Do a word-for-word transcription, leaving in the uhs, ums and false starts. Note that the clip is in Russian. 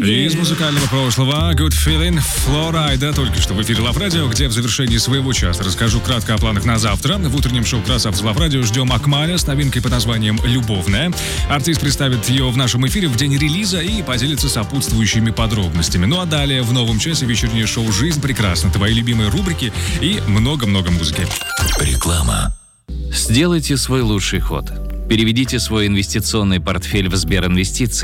Yeah. Из музыкального прошлого Good Feeling, Флорайда, только что в эфире Love Radio, где в завершении своего часа расскажу кратко о планах на завтра. В утреннем шоу «Красавцы Love Radio» ждем Акмаля с новинкой под названием «Любовная». Артист представит ее в нашем эфире в день релиза и поделится сопутствующими подробностями. Ну а далее в новом часе вечернее шоу «Жизнь прекрасна», твои любимые рубрики и много-много музыки. Реклама. Сделайте свой лучший ход. Переведите свой инвестиционный портфель в Сберинвестиции.